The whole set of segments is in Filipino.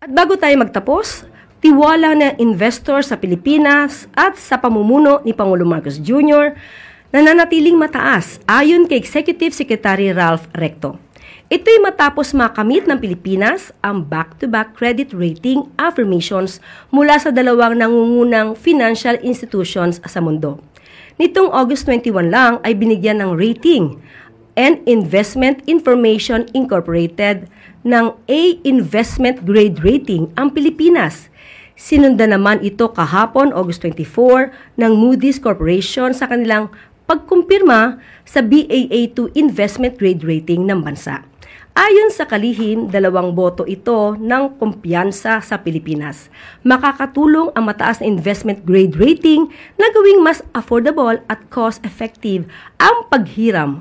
At bago tayo magtapos, tiwala ng investor sa Pilipinas at sa pamumuno ni Pangulong Marcos Jr. nananatiling mataas ayon kay Executive Secretary Ralph Recto. Ito'y matapos makamit ng Pilipinas ang back-to-back credit rating affirmations mula sa dalawang nangungunang financial institutions sa mundo. Nitong August 21 lang ay binigyan ng rating and Investment Information Incorporated ng A investment grade rating ang Pilipinas. Sinundan naman ito kahapon, August 24, ng Moody's Corporation sa kanilang pagkumpirma sa Baa2 investment grade rating ng bansa. Ayon sa kalihim, 2 boto ito ng kumpiyansa sa Pilipinas. Makakatulong ang mataas na investment grade rating na gawing mas affordable at cost-effective ang paghiram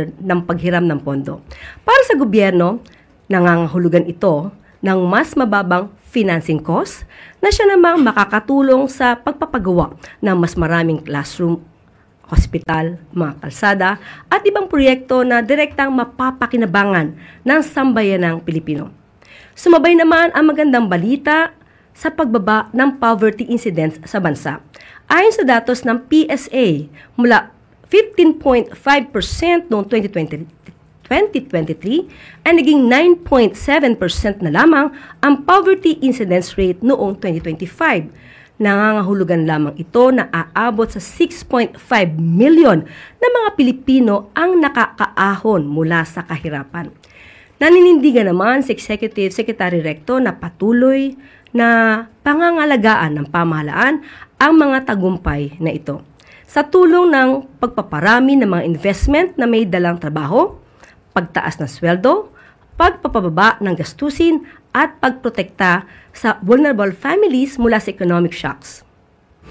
ng pondo. Para sa gobyerno, nangangahulugan ito ng mas mababang financing cost na siya namang makakatulong sa pagpapagawa ng mas maraming classroom, hospital, mga kalsada, at ibang proyekto na direktang mapapakinabangan ng sambayanang Pilipino. Sumabay naman ang magandang balita sa pagbaba ng poverty incidence sa bansa. Ayon sa datos ng PSA, mula 15.5% noong 2023 ay naging 9.7% na lamang ang poverty incidence rate noong 2025. Nangangahulugan lamang ito na aabot sa 6.5 million na mga Pilipino ang nakakaahon mula sa kahirapan. Naninindigan naman si Executive Secretary Recto na patuloy na pangangalagaan ng pamahalaan ang mga tagumpay na ito. Sa tulong ng pagpaparami ng mga investment na may dalang trabaho, pagtaas ng sweldo, pagpapababa ng gastusin at pagprotekta sa vulnerable families mula sa economic shocks.